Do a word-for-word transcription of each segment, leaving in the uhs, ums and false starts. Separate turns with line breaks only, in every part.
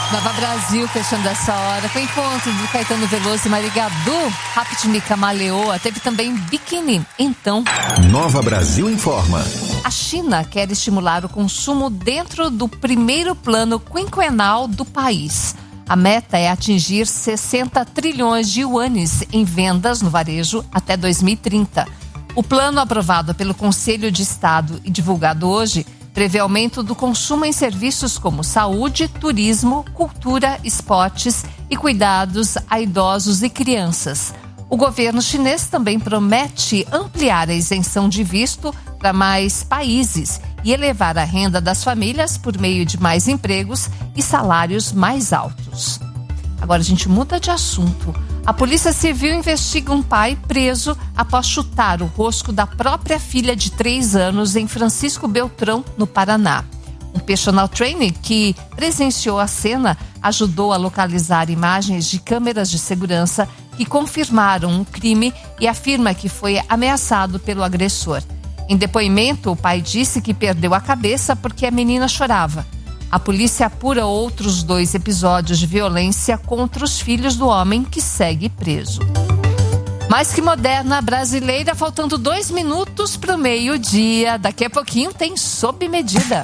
Nova Brasil fechando essa hora com o encontro de Caetano Veloso e Marigadu. Rapidinho Maleoa, teve também Biquíni. Então,
Nova Brasil informa.
A China quer estimular o consumo dentro do primeiro plano quinquenal do país. A meta é atingir sessenta trilhões de yuanes em vendas no varejo até dois mil e trinta. O plano aprovado pelo Conselho de Estado e divulgado hoje prevê aumento do consumo em serviços como saúde, turismo, cultura, esportes e cuidados a idosos e crianças. O governo chinês também promete ampliar a isenção de visto para mais países e elevar a renda das famílias por meio de mais empregos e salários mais altos. Agora a gente muda de assunto. A Polícia Civil investiga um pai preso após chutar o rosto da própria filha de três anos em Francisco Beltrão, no Paraná. Um personal trainer que presenciou a cena ajudou a localizar imagens de câmeras de segurança que confirmaram o crime e afirma que foi ameaçado pelo agressor. Em depoimento, o pai disse que perdeu a cabeça porque a menina chorava. A polícia apura outros dois episódios de violência contra os filhos do homem que segue preso. Mais que moderna brasileira, faltando dois minutos para o meio-dia. Daqui a pouquinho tem Sob Medida.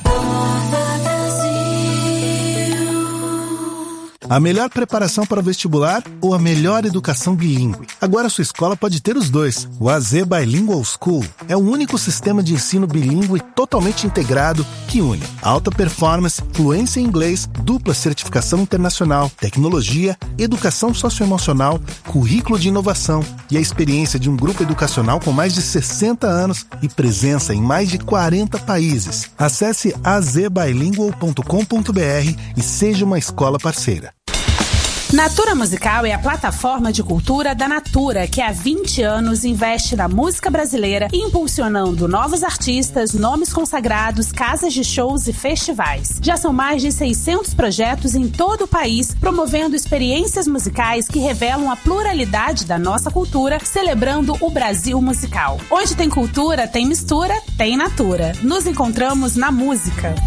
A melhor preparação para o vestibular ou a melhor educação bilíngue? Agora sua escola pode ter os dois. O A Z Bilingual School é o único sistema de ensino bilíngue totalmente integrado que une alta performance, fluência em inglês, dupla certificação internacional, tecnologia, educação socioemocional, currículo de inovação e a experiência de um grupo educacional com mais de sessenta anos e presença em mais de quarenta países. Acesse a z bilingual ponto com ponto b r e seja uma escola parceira.
Natura Musical é a plataforma de cultura da Natura, que há vinte anos investe na música brasileira, impulsionando novos artistas, nomes consagrados, casas de shows e festivais. Já são mais de seiscentos projetos em todo o país, promovendo experiências musicais que revelam a pluralidade da nossa cultura, celebrando o Brasil musical. Onde tem cultura, tem mistura, tem Natura. Nos encontramos na música.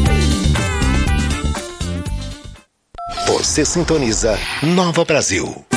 Você sintoniza Nova Brasil.